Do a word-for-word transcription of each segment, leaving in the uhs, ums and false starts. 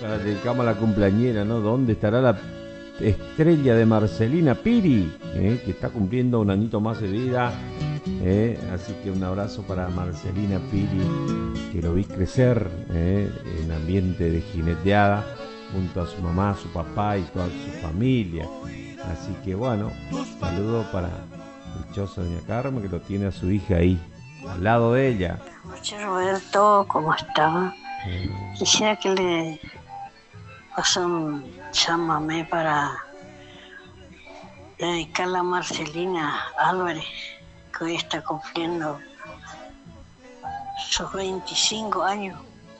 La dedicamos a la cumpleañera, ¿no? ¿Dónde estará la estrella de Marcelina Piri? ¿Eh? Que está cumpliendo un añito más de vida. ¿Eh? Así que un abrazo para Marcelina Piri, que lo vi crecer ¿eh? en ambiente de jineteada junto a su mamá, su papá y toda su familia. Así que bueno, saludo para el chozo doña Carmen, que lo tiene a su hija ahí, al lado de ella. Oye, Roberto, ¿cómo está? Eh. Quisiera que le pase un chamamé para dedicarle a Marcelina Álvarez, que hoy está cumpliendo sus veinticinco años.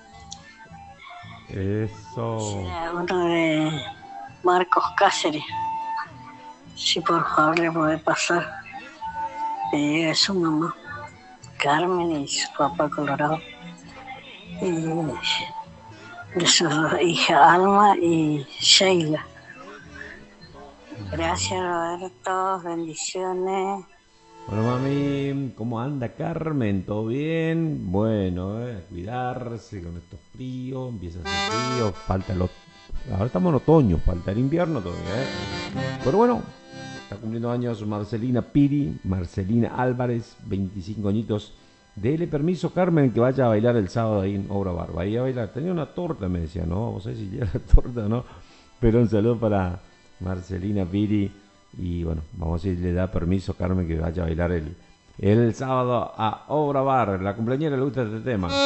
Eso. Será uno de Marcos Cáceres. Si por favor le puede pasar, que llegue a su mamá Carmen y su papá Colorado, y de sus dos hijas Alma y Sheila. Gracias, Roberto, bendiciones. Bueno, mami, ¿cómo anda Carmen? ¿Todo bien? Bueno, eh, cuidarse con estos fríos, empieza a hacer frío, falta el otoño. Ahora estamos en otoño, falta el invierno todavía, ¿eh? Pero bueno, está cumpliendo años Marcelina Piri, Marcelina Álvarez, veinticinco añitos. Dele permiso, Carmen, que vaya a bailar el sábado ahí en Obra Bar. Vaya a bailar. Tenía una torta, me decía, ¿no? Vos sabés si llega la torta o no. Pero un saludo para Marcelina Piri. Y bueno, vamos a ver si le da permiso, Carmen, que vaya a bailar el, el sábado a Obra Bar. La cumpleañera le gusta este tema.